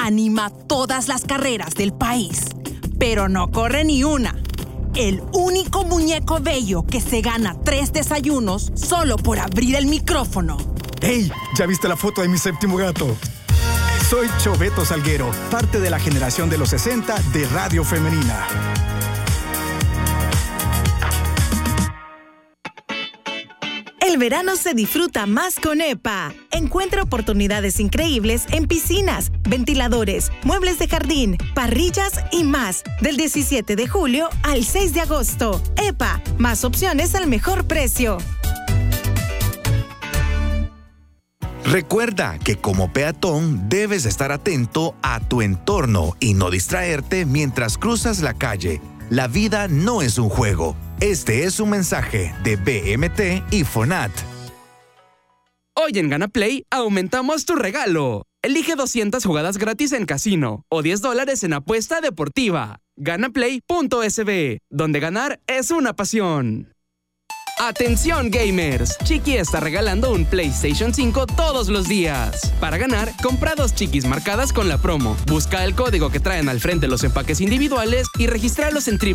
anima todas las carreras del país, pero no corre ni una. El único muñeco bello que se gana 3 desayunos solo por abrir el micrófono. ¡Ey! ¿Ya viste la foto de mi séptimo gato? Soy Choveto Salguero, parte de la generación de los 60 de Radio Femenina. El verano se disfruta más con EPA. Encuentra oportunidades increíbles en piscinas, ventiladores, muebles de jardín, parrillas y más. Del 17 de julio al 6 de agosto. EPA, más opciones al mejor precio. Recuerda que como peatón debes estar atento a tu entorno y no distraerte mientras cruzas la calle. La vida no es un juego. Este es un mensaje de BMT y FONAT. Hoy en GanaPlay aumentamos tu regalo. Elige 200 jugadas gratis en casino o $10 en apuesta deportiva. Ganaplay.sb, donde ganar es una pasión. ¡Atención, gamers! Chiqui está regalando un PlayStation 5 todos los días. Para ganar, compra 2 chiquis marcadas con la promo. Busca el código que traen al frente los empaques individuales y regístralos en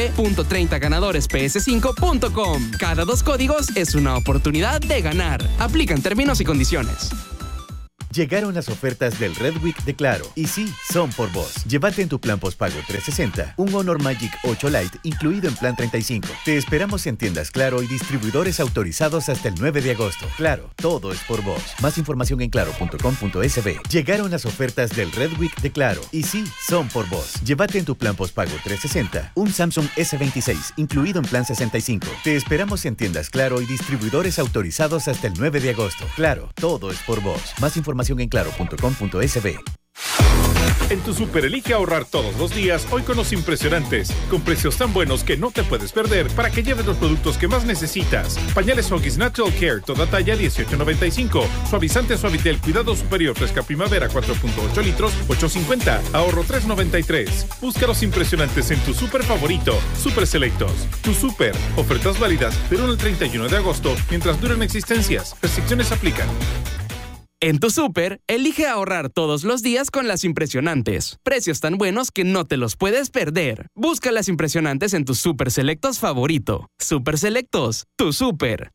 www.30ganadoresps5.com. Cada 2 códigos es una oportunidad de ganar. Aplican términos y condiciones. Llegaron las ofertas del Red Week de Claro. Y sí, son por vos. Llévate en tu plan postpago 360 un Honor Magic 8 Lite incluido en plan 35. Te esperamos en tiendas Claro y distribuidores autorizados hasta el 9 de agosto. Claro, todo es por vos. Más información en claro.com.sb. Llegaron las ofertas del Red Week de Claro. Y sí, son por vos. Llévate en tu plan postpago 360 un Samsung S26 incluido en plan 65. Te esperamos en tiendas Claro y distribuidores autorizados hasta el 9 de agosto. Claro, todo es por vos. Más información en claro.com.sb. En tu Super elige ahorrar todos los días, hoy con los impresionantes, con precios tan buenos que no te puedes perder para que lleves los productos que más necesitas. Pañales Huggies Natural Care, toda talla $18.95. Suavizante Suavitel Cuidado Superior Fresca Primavera 4.8 litros, $8.50. Ahorro $3.93. Busca los impresionantes en tu Super favorito, Super Selectos. Tu Super, ofertas válidas del 1 al 31 de agosto mientras duren existencias. Restricciones aplican. En tu súper, elige ahorrar todos los días con las impresionantes. Precios tan buenos que no te los puedes perder. Busca las impresionantes en tu Super Selectos favorito. Super Selectos, tu súper.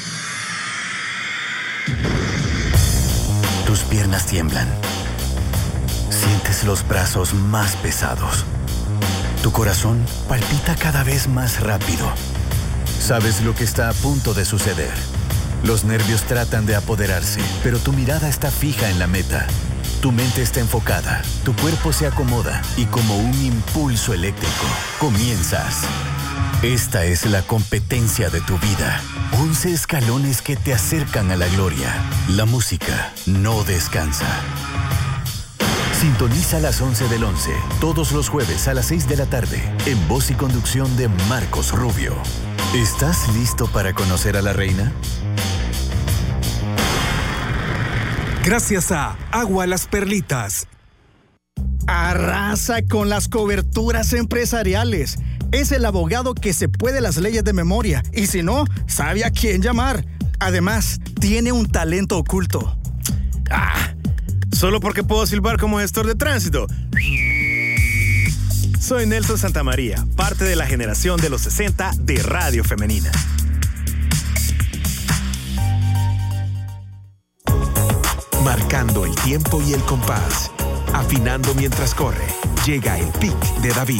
Tus piernas tiemblan. Sientes los brazos más pesados. Tu corazón palpita cada vez más rápido. Sabes lo que está a punto de suceder. Los nervios tratan de apoderarse, pero tu mirada está fija en la meta. Tu mente está enfocada, tu cuerpo se acomoda y como un impulso eléctrico, comienzas. Esta es la competencia de tu vida. 11 escalones que te acercan a la gloria. La música no descansa. Sintoniza a las 11 del 11, todos los jueves a las 6 de la tarde, en voz y conducción de Marcos Rubio. ¿Estás listo para conocer a la reina? Gracias a Agua Las Perlitas. Arrasa con las coberturas empresariales. Es el abogado que se puede las leyes de memoria y si no, sabe a quién llamar. Además, tiene un talento oculto. Solo porque puedo silbar como gestor de tránsito. Soy Nelson Santamaría, parte de la generación de los 60 de Radio Femenina. Marcando el tiempo y el compás. Afinando mientras corre. Llega el pic de David.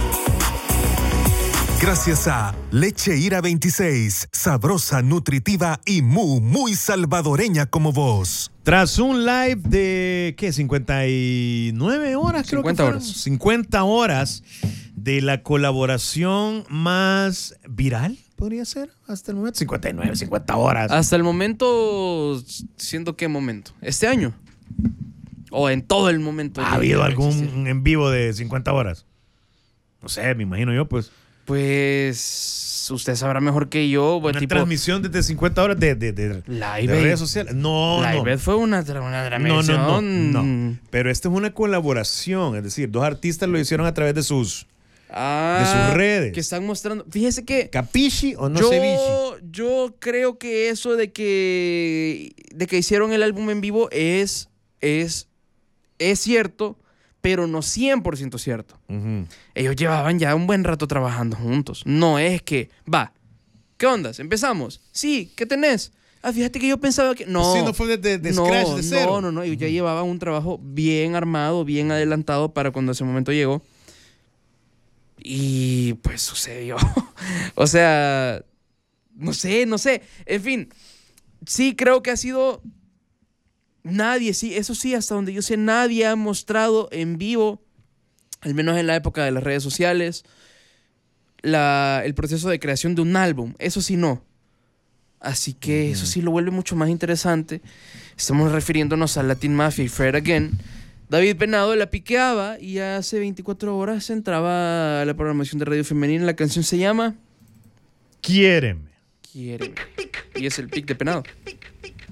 Gracias a Leche Ira 26, sabrosa, nutritiva y muy salvadoreña como vos. Tras un live de, ¿qué? 59 horas, creo 50 que fueron. horas. 50 horas de la colaboración más viral, podría ser, hasta el momento. 59, 50 horas. Hasta el momento, ¿siendo qué momento? ¿Este año? ¿O en todo el momento? ¿Ha habido algún en vivo de 50 horas? No sé, me imagino yo, pues. Pues usted sabrá mejor que yo. Una transmisión desde 50 horas de redes sociales. No. Fue una transmisión. No. Pero esta es una colaboración. Es decir, dos artistas lo hicieron a través de sus redes. Que están mostrando. Fíjese que. ¿Capisci o no ceviche? Yo creo que eso de que hicieron el álbum en vivo es cierto. pero no 100% cierto. Ellos llevaban ya un buen rato trabajando juntos. No es que, ¿qué ondas? ¿Empezamos? Sí, ¿qué tenés? Fíjate que yo pensaba que... No, sí, no fue de scratch, de cero. No. Ellos ya llevaban un trabajo bien armado, bien adelantado para cuando ese momento llegó. Y pues sucedió. O sea, no sé. En fin, sí creo que ha sido... Nadie, sí, eso sí, hasta donde yo sé, nadie ha mostrado en vivo, al menos en la época de las redes sociales, el proceso de creación de un álbum. Eso sí no. Así que eso sí lo vuelve mucho más interesante. Estamos refiriéndonos a Latin Mafia y Fred Again. David Penado la piqueaba y hace 24 horas entraba a la programación de Radio Femenina. La canción se llama... Quiéreme. Y es el pic de Penado.